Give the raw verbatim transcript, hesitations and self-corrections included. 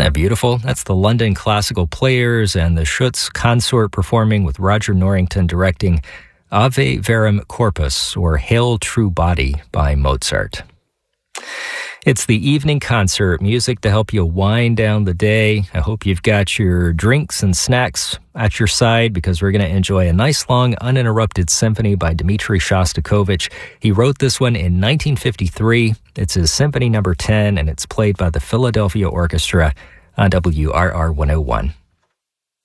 that beautiful? That's the London Classical Players and the Schutz Consort performing with Roger Norrington directing Ave Verum Corpus, or Hail True Body by Mozart. It's the evening concert, music to help you wind down the day. I hope you've got your drinks and snacks at your side, because we're going to enjoy a nice, long, uninterrupted symphony by Dmitri Shostakovich. He wrote this one in nineteen fifty-three. It's his Symphony Number ten, and it's played by the Philadelphia Orchestra on W R R one oh one.